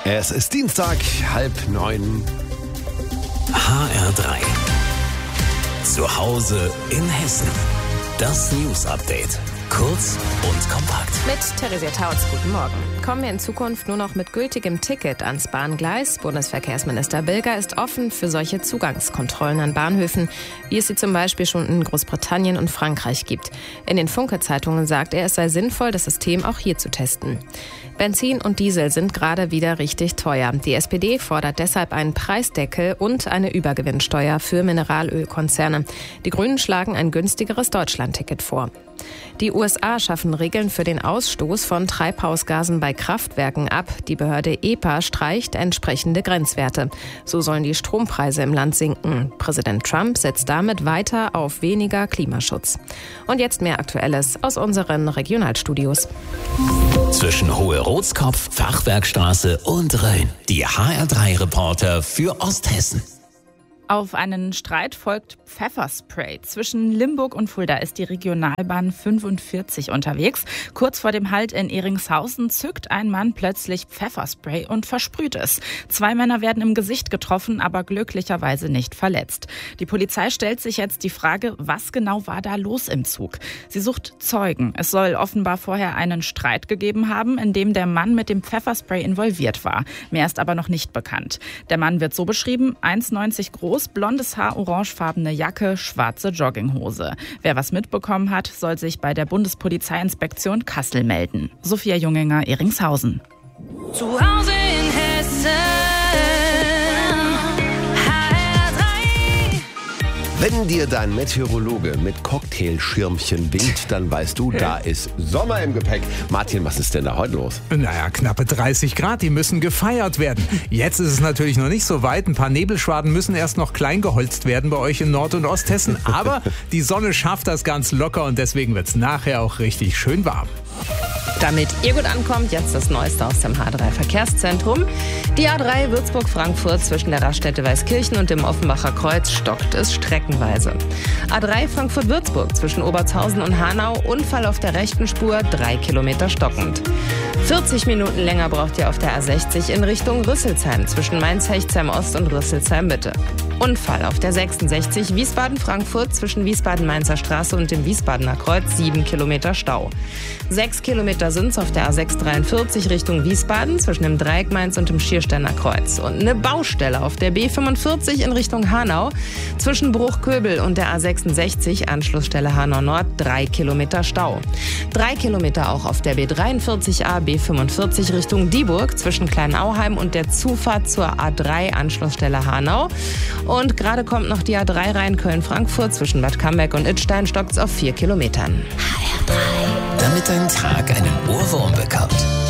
Es ist Dienstag, 8:30. HR3. Zu Hause in Hessen. Das News-Update. Kurz und kompakt. Mit Theresia Tautz, guten Morgen. Kommen wir in Zukunft nur noch mit gültigem Ticket ans Bahngleis? Bundesverkehrsminister Bilger ist offen für solche Zugangskontrollen an Bahnhöfen, wie es sie zum Beispiel schon in Großbritannien und Frankreich gibt. In den Funke-Zeitungen sagt er, es sei sinnvoll, das System auch hier zu testen. Benzin und Diesel sind gerade wieder richtig teuer. Die SPD fordert deshalb einen Preisdeckel und eine Übergewinnsteuer für Mineralölkonzerne. Die Grünen schlagen ein günstigeres Deutschlandticket vor. Die USA schaffen Regeln für den Ausstoß von Treibhausgasen bei Kraftwerken ab. Die Behörde EPA streicht entsprechende Grenzwerte. So sollen die Strompreise im Land sinken. Präsident Trump setzt damit weiter auf weniger Klimaschutz. Und jetzt mehr Aktuelles aus unseren Regionalstudios. Zwischen Hohe-Rotskopf, Fachwerkstraße und Rhön. Die HR3-Reporter für Osthessen. Auf einen Streit folgt Pfefferspray. Zwischen Limburg und Fulda ist die Regionalbahn 45 unterwegs. Kurz vor dem Halt in Ehringshausen zückt ein Mann plötzlich Pfefferspray und versprüht es. 2 Männer werden im Gesicht getroffen, aber glücklicherweise nicht verletzt. Die Polizei stellt sich jetzt die Frage, was genau war da los im Zug? Sie sucht Zeugen. Es soll offenbar vorher einen Streit gegeben haben, in dem der Mann mit dem Pfefferspray involviert war. Mehr ist aber noch nicht bekannt. Der Mann wird so beschrieben: 1,90 groß, blondes Haar, orangefarbene Jacke, schwarze Jogginghose. Wer was mitbekommen hat, soll sich bei der Bundespolizeiinspektion Kassel melden. Sophia Junginger, Ehringshausen. Zu Hause in Hessen. Wenn dir dein Meteorologe mit Cocktailschirmchen winkt, dann weißt du, da ist Sommer im Gepäck. Martin, was ist denn da heute los? Naja, knappe 30 Grad, die müssen gefeiert werden. Jetzt ist es natürlich noch nicht so weit. Ein paar Nebelschwaden müssen erst noch klein geholzt werden bei euch in Nord- und Osthessen. Aber die Sonne schafft das ganz locker und deswegen wird es nachher auch richtig schön warm. Damit ihr gut ankommt, jetzt das Neueste aus dem H3-Verkehrszentrum. Die A3 Würzburg-Frankfurt zwischen der Raststätte Weißkirchen und dem Offenbacher Kreuz stockt es streckenweise. A3 Frankfurt-Würzburg zwischen Obertshausen und Hanau, Unfall auf der rechten Spur, 3 Kilometer stockend. 40 Minuten länger braucht ihr auf der A60 in Richtung Rüsselsheim zwischen Mainz-Hechtsheim-Ost und Rüsselsheim-Mitte. Unfall auf der 66 Wiesbaden-Frankfurt zwischen Wiesbaden-Mainzer Straße und dem Wiesbadener Kreuz, 7 Kilometer Stau. 6 Kilometer sind's auf der A643 Richtung Wiesbaden zwischen dem Dreieck Mainz und dem Schiersteiner Kreuz. Und eine Baustelle auf der B45 in Richtung Hanau zwischen Bruchköbel und der A66 Anschlussstelle Hanau Nord, 3 Kilometer Stau. 3 Kilometer auch auf der B43a B45 Richtung Dieburg zwischen Kleinauheim und der Zufahrt zur A3 Anschlussstelle Hanau. Und gerade kommt noch die A3 rein Köln-Frankfurt zwischen Bad Camberg und Idstein, stockt's auf 4 Kilometern. Damit dein Tag einen Ohrwurm bekommt.